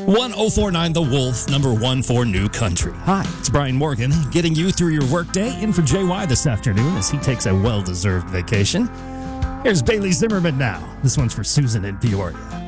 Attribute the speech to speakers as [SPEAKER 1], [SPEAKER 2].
[SPEAKER 1] 1049 The Wolf, number one for New Country. Hi, it's Brian Morgan, getting you through your workday in for JY this afternoon as he takes a well-deserved vacation. Here's Bailey Zimmerman now. This one's for Susan in Peoria.